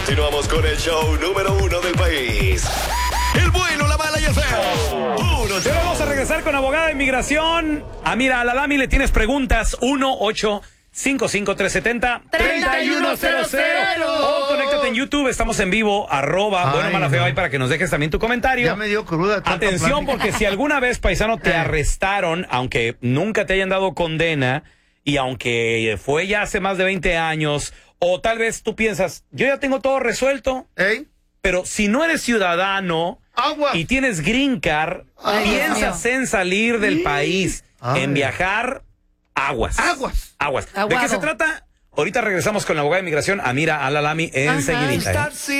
Continuamos con el show número 1 del país. El bueno, la mala y el feo. Pero vamos a regresar con abogada de inmigración. Amira Alalami, le tienes preguntas. 1-855-370-3100. O conéctate en YouTube, estamos en vivo, bueno, mala, feo, ahí para que nos dejes también tu comentario. Ya me dio cruda. Atención, porque si alguna vez, paisano, te arrestaron, aunque nunca te hayan dado condena, y aunque fue ya hace más de 20 años, o tal vez tú piensas, yo ya tengo todo resuelto, pero si no eres ciudadano y tienes green card, piensas en salir del país, en viajar, aguas. ¿De qué se trata? Ahorita regresamos con la abogada de inmigración, Amira Alalami, enseguidita.